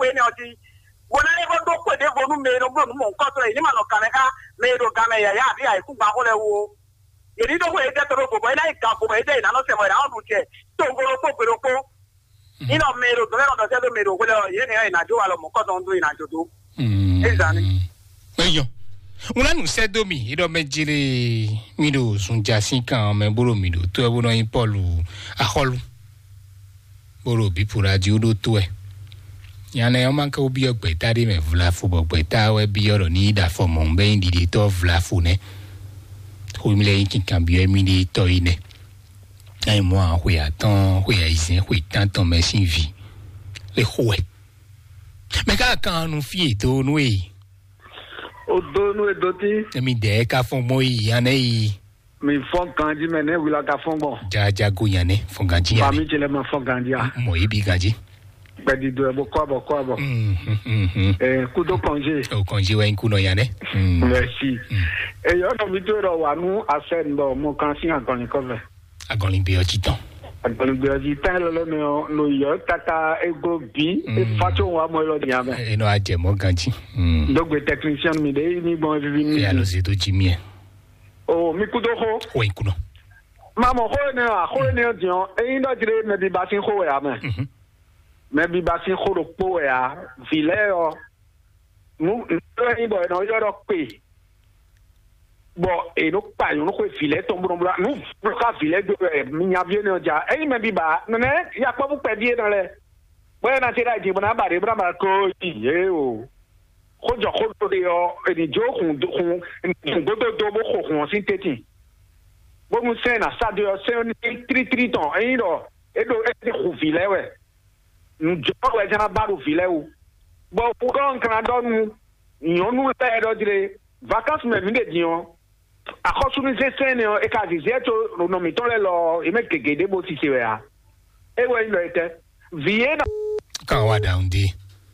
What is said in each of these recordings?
ni oti wona le bo ko de bo nu me no bo mo ko to ni ma no kaneka me do game ya bi ai ku gba ko le wo eri do ko e de to bo bo ina ka bo e de na no se mo ra onu che to ngoro ko ino me do do se do me do ko le ye ni ai na jo wa lo mo ko to ndo ina jo do ezani eyo una nu se do mi ido mejire mi do sun jasin kan me boro mi do to e bo no yin Paulu aholu boro bi pura di odo to e yana o man ka obi ogbe tade me vla fo ogbe ta we bi oro ni da fo mo nbe ndi di to vla fo ne ko mi le yin kan bi e mi di to ine ai mo a hwe atan hwe a isin hwe tanton me sin vi le hwe me ka kan nu fi to nu e o do nu e do ti mi de ka fo mo yi yana yi mi fon kanji me ne wila ka fon bon ja go yane fon ganji ya mi chele ma fon ganji ya mo yi bi ganji pedi do e bo ko abo ku do congé o congé wa nku no yane merci e yo no mi to ro wa nu asen bo mo kan sin agon ko ve agon bi o titan agon bi o titan lo no yo tata ego bi e fato wa mo lo ni ame e no aje mo ganji dogbe technicien mi de ni bon vivi ni ya lo se to jimi oh mi kudo ho o nku no mama ho ne dion e ndo jire me bi basin ho ya me me bi basin ho ro po ya vileo nu ni bo no yo ro pe bo e no pa yo no ko filet tombo no nu ka filet do mi nya vie no ja e me bi ba ne ya pa bu pe die no le bo na ti ra di bo na ba re bra ma ko ye o ko jo ko do yo e di jo kun do bo ko sin teti bo mu se na sa de yo se ni tri ton e do ko filet we nu jo we ja ba do filet o bo ko kan do nu yonu pe do dire vacances me mi de dion akosunize sene e ka dizeto no mi tole lo e me kegede bo ti se ya e we lo ete viena kan wa down di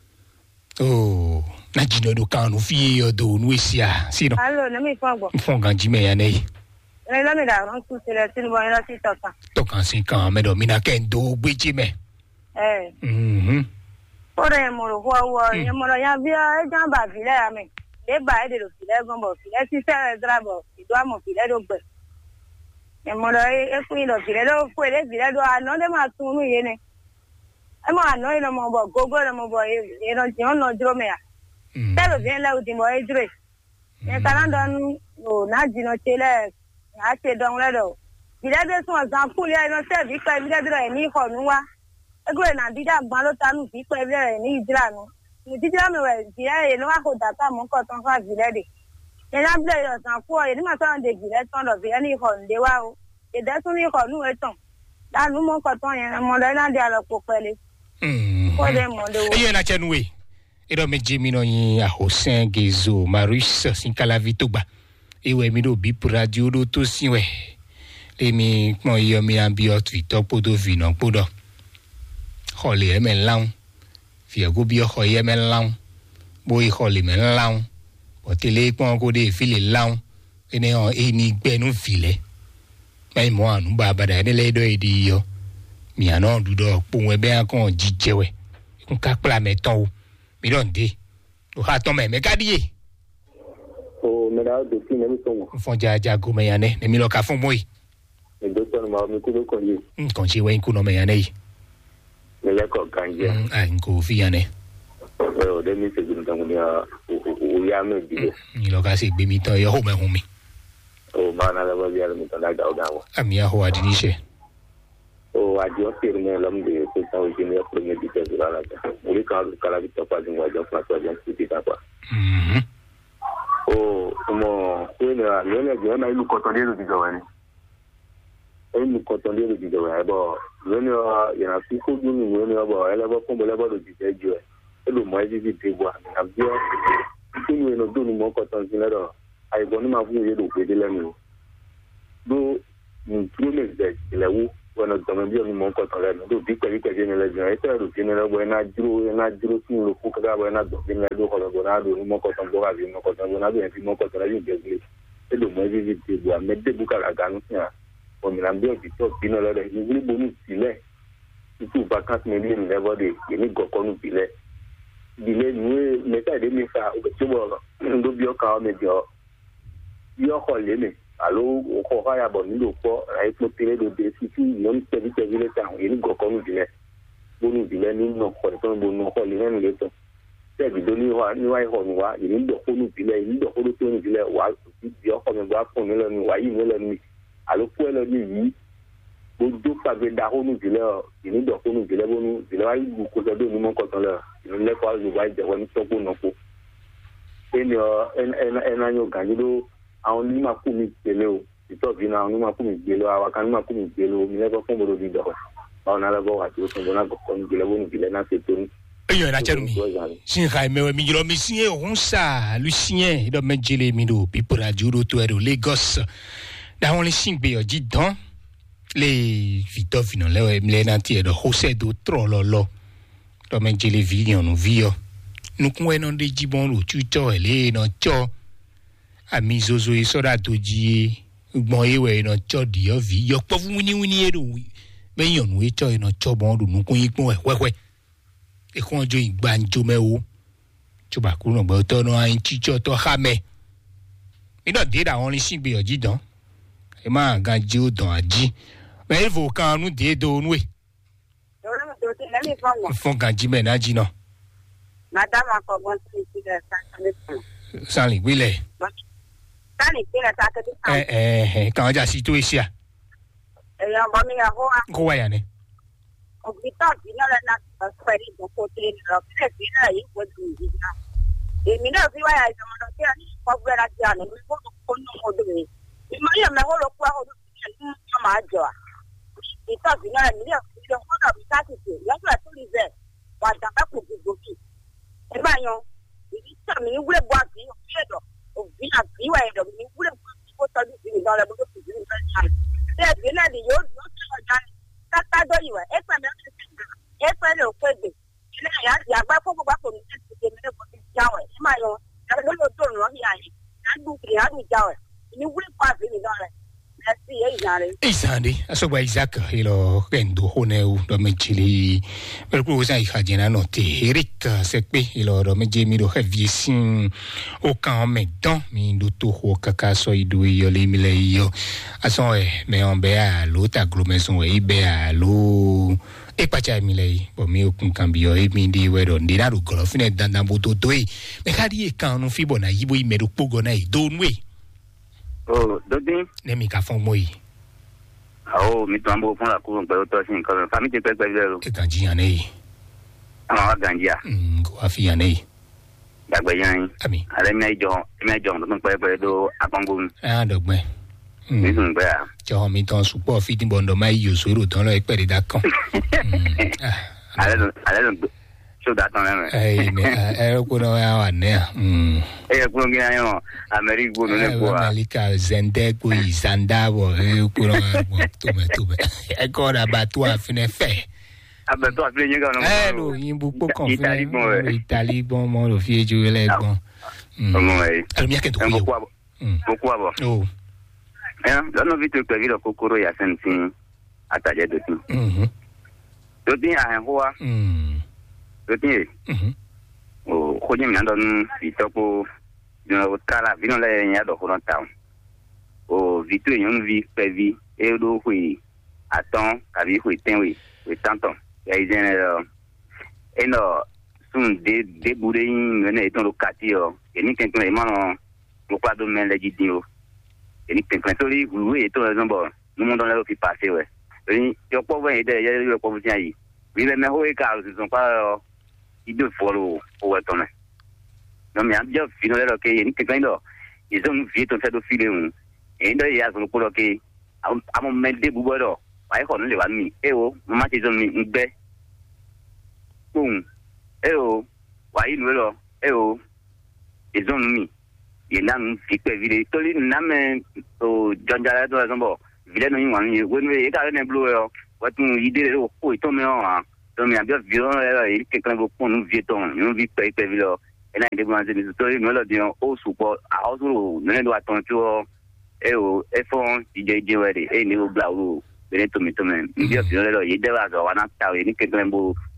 oh na jino do kan no fi yo do nu esia si no allo na mi fon ganji me ya nei e la me da ron ku se le tin bo ina ti to kan sin kan me do mi na ken do gbeji me ore mo ro wo ye mo ya via e jan ba vi le ya me le ba e de lo fi le gon bo fi le ti se drabo do amo fi le do gbe e mo lo e ku lo fi le do fu le fi le do ano de ma tun nu ye ne e mo ano ino mo bo gogo le mo bo e no ti on no dro me ya te lo bien la ultimo e dre e kana don o na ji no chele a che don le do fi le de so zan fu le no se bi pa bi de dre ni ko nu wa e go na bi da gban lo tanu bi pa bi re ni idra nu ni dira me we bi e no wa ko data mo ko ton fa bi le de ena ble yo san fu e ni ma san de gire ton lo bi ani ko nde wa o e de tun ni ko nu e ton da nu mo ko ton yen mo le na de alo ko pele ko de mo de o e na chenwe e do me jimi no yin ahosen gezo Marius sin kala vitogba e we mi do bi radio do to sin we le mi mo yo mi ambio twitter podo vino podo hole e me laun fi go bi ho ye me laun bo i hole me laun o tele pon ko de file laun ene o eni gbenu file mai mo anu baba da le do edi yo mi ana du do po we be akon jijewe nka pla me ton mi don de o ha ton me ka die o me da do tin me ton fon ja go me yane ne mi lo ka fun mo yi e do ton ma mi ku do kon yi kon we ku no me yane yi me le ko kanje ko fi yane o de mi se dun tan ni o ya me bi ni lo ka se gbe mi tan yo ho me hun mi o ma na le ba ya mi tan da ga wa ami ya ho adi ni se o adio per me lam de se ta o ni pro me di te dura la o le ka la vi to pa di wa jo pa to ja ti ta kwa o mo ni a le le na ilu ko to de di jo wa ni e ni ko to de di jo wa bo le ni ya na fi ko du ni ni bo ele bo ko bo le bo di te jo e lo mo e di ti wa na bi o ti ni no do ni mo ko to sin le do ai bo ni ma fu ye do pe de le ni do ni tu le de le wu bueno también bien mo ko to le do bi pe ni le jo e te ro ti ni le bo na juro sin lo fu ka bo na do ni le do ko bo na do ni mo ko to bo ga bi mo ko to bo na do ni mo ko to la yu de e lo mo e di ti wa me de bu ka la ga nu ya o mi na bi o ti to bi no le de ni bo ni ti le tu vacances me ni le bo de ni go ko nu bi le dile nous mais ça de me ça au petit bon ndo bio ka me bio yo ko le me alo ko ha ya bon ndo ko ai ko tele do de si non te vi le ta ni go ko nu dile bonu dile ni no ko to bonu ko le ni le to te bi do ni wa ho ni wa ni ndo ko nu dile ni ndo ko to nu dile wa bio ko me gba ko ni le ni wa yi ni le ni alo ko le ni yi ojú pàgbé dàrú ní ìdílé ìní dọ̀kú ní ìdílé bónú ìdílé wáyé ìlú kó sọ́dọ̀ onímọ̀ kọ̀tàn lẹ̀ ìlú lẹ́kọ̀ọ́ àlùbá ìjẹ̀wọ́ ní sọ́kù nàkó. ẹni ẹnà yóò gàdí ló àwọn onímọ̀ kú mi gbélé o ìtọ́jú náà àwọn onímọ̀ kú mi gbélé o àwọn kan onímọ̀ kú mi gbélé o mi lẹ́kọ̀ọ́ fún bọ́dọ̀ dídọ̀ báwọn náà lọ́wọ́ àti oṣù bọ́nà gọ̀kọ́ ní ìdílé bónú ìdílé náà ṣe tó ní. eyo na charu mi sin ha mewe mi jilo mi sin ohun sa Lucien do mejele mi do pipora juro to ero Lagos da won le sin gbe oji dan le Victor Fino le mle na ti edo Jose do trololo do mejele vision no vio nu kun eno de jibon lo chucho ele no cho ami zozo isora doji gbon ewe no cho di o vi yo po fun wini ero be yon we cho no cho bon do nu kun ipon wewe e kon jo igbanjo mewo chuba kuro gbo to no ayin chicho to hame ino de da won sin gbe oji dan e ma ganji o dan aji me vo kan nu de do nu e fon ganji me na ji no madame akọgbọn tí ìpínlẹ̀ sanli gbile sáni ìpínlẹ̀ sákẹ́tì kan ja si to isia èèyàn ọmọ mi yà wá ko wa ya ne òbítọ́ ìbínú rẹ̀ náà sọ ẹ̀rí ìdókòó tó lè lọ sílẹ̀ ìbínú rẹ̀ yìí kò dùn ìdí náà èmi náà fi wáyà ìjọmọdọ tí a ní ìfọgbẹ́ láti àná mi kó tó kó nínú odò mi ìmọ̀ yẹn mẹ́wọ́ ló kú àwọn olùsìn ní ọmọ àjọ à ìtọ́ ìbínú rẹ̀ nílẹ̀ ìfúnilẹ̀ fọ́nà bí sátìsì lọ́jọ́ ẹ̀ tó rí bẹ́ẹ̀ wà dàbẹ́ kò gbogbo ẹgbẹ́ yan ìdí sàmì wúlẹ̀ bọ́ àbí òfìlẹ̀dọ̀ òbí àbí ìwà ẹ̀dọ̀ mi wúlẹ̀ bọ́ àbí kó tọ́jú sí mi lọ́rẹ́ bó ti dùn fẹ́ ṣáà ṣé ẹ̀gbẹ́ náà ni yóò tẹ̀ ọ̀já ni kátájọ́ ìwà ẹ̀fẹ̀ mẹ́rin ẹ̀fẹ̀ lè pé gbè ilé ìyá àti àgbá fọ́gbọ́ bá kò ní ṣe ti ṣe mílẹ̀ kò ti jáwẹ̀ ẹ̀ máa yan ẹ̀rọ ló tó rán ìyá yìí àdùn jáwẹ̀ ìní wúlẹ̀ bọ́ àbí mi lọ́rẹ́ merci Isande asogba Isaac ilo kendo honeu do mejili perku sa ikajena no te Eric sekpe ilo do mejemi do heviesin o kan medan mi do to ho kaka so idu yo le mile yo ason me on be a lo ta agglomeration e be a lo e pacha mile bo mi okun kan bi yo e mi di we do ndina do golo fine dandan bo to to e me kadi e kan no fibo na yibo i medo pogo na e do nwe. Oh, Dodin. Nemi ka fon moi. Oh, mi tambo fun la ku pe o to sin kan. Fami ti pe pe le ro. E ganji yan e. Ama ganji a. Go afi yan e. Dagbe yan. Ami. Ale mi jo do pe pe do apango. Ah, dogbe. Mi tun gbe a. Jo mi ton support fi tin bondo mai yo soro ton lo e pe da kan. Ale so da tan me. Eh ko no ya wa ne. Ko ngi ayo America no le ko. America zende ko izanda bo ko no to me. E ko da ba to afine fe. Abeto afine yin ga no. Lo yin bu po kon fun. Italy bon mo lo fi eju le gbon. Omo e. Mi aken to yo. Boko abo. Oh. Lọ́nà Victor pẹ̀lú kòkòrò yà sẹ́ńtì àtàjẹ́ dòtí. Dòtí àhẹ́hó wa. Dòtí yẹ. Kó nyẹ́ mìíràn dọ́nu ìtọ́kọ kala bí náà lẹ́yìn yàtọ̀ fún ọ̀tá. Victor yẹn ń vi pẹ̀vi éwúdó hùwì àtọ́n kàbí hùwì tẹ́wì hùwì tàntàn. Yàrá ìjẹ́ ẹ̀ nọ sùn débùdé yín mẹ́rin ètò ló kàtí ọ̀ èmi kẹ́kẹ́ ẹ̀ mọ́ràn lókàdó mẹ́lẹ́jì dín o. Ini pentori oui to exemple nous monde là qui passer ouais et yo pas voir idée yo pas vous y oui mais ho et car ils sont pas ils deux follow pour être là non mais bien finalement OK ni que quand ils ont vu ton fait de filer et il y a son pour OK à mon mettre des boubodo ouais on le va mi et oh maman ils ont mis be boum et oh ouais nous là et oh ils ont mis il n'a pas vu tout le nom au Janjala par exemple vilain nous on when we got in blue what you did au to me on to me bien violent il quelqu'un veut pour nous vieton nous vit pas vilo et là il demande des histoires nous le disons au support à autour nous doit attendre et au fond DJ ouais et nous blau ben to me bien violent il devait avoir un tas il quelqu'un veut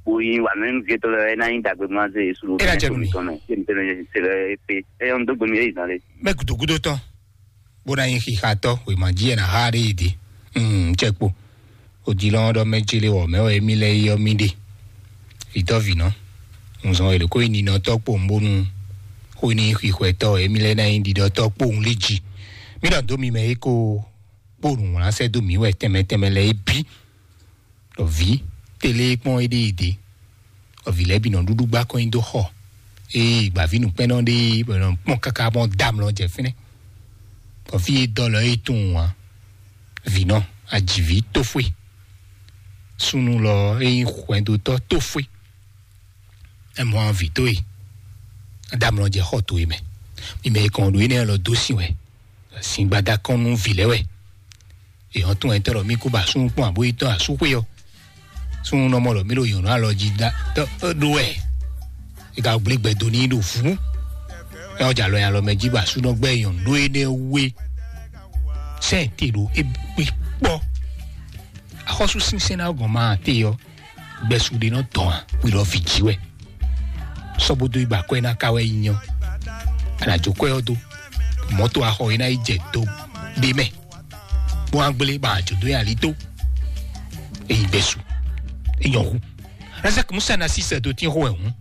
Oui, wa même que toi na inda que moi c'est sur Et la Germany. C'est le EP. Et on doit venir dans les. Mais kudo to. Bona yin ki khato we ma ji na ha de di. Checkpo. O di lon do mejele o me o emi le yo mi de. Ito vi no. On so ele ko ni no to po mbonu. Ko ni ki kweto emi le na indi do to po un leji. Mi do do mi me ko borun la se do mi we teme le ebi. Lo vi tele pon ede. O vi le bi no dudu gba ko indo ho. Gba vi nu pe no de pon kaka bon dam lo je fini. O vi do lo etun wa. Vi no ajivi to fwe. Sunu lo kwendo to fwe. E mo an vi to e. Dam lo je ho to e me. Mi me kon do ine lo dosi we. Sin gbada kon nu vile we. E on tun entero mi ku ba sun pon abo ito asupe yo. Sun no mo lo mi lo yon lo ji da to do e. E ka gbe gbe do ni do fun. E o ja lo yan lo meji ba sun no gbe yon do ene we. Senti do e po. A ho su sin sena go ma te yo. Gbe su de no ton we lo fiji we. So bodo iba ko na ka we yin. Ana joko e odo. Moto a ho ina ije to de me. Bo angbele ba jodo ya lito. E ibesu. E yon. Razak musa na sisa do tin ho ehun.